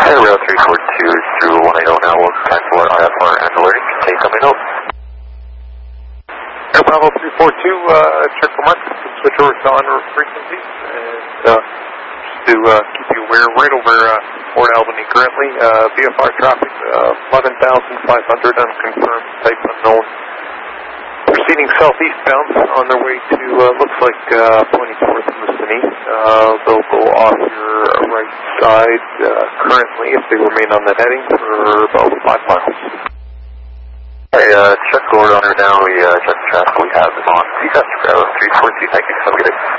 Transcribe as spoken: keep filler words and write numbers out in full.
Hey, rail three four two through one eighty now, we'll cancel our I F R and alerting. Take coming out. Air Bravo three four two, uh, check for markets and switch over to on frequencies. And uh, just to uh, keep you aware, right over uh, Port Albany currently, uh, V F R traffic, uh, eleven thousand five hundred unconfirmed, type unknown. Proceeding southeastbound on their way to, uh, looks like uh, pointing towards Moosonee. Uh, they'll go off your right side uh, currently if they remain on that heading for about five miles. Hey, uh, check forward on her now. We uh, check the traffic. We have them on. Seacrest Bravo three four two. Thank you. Have a good day.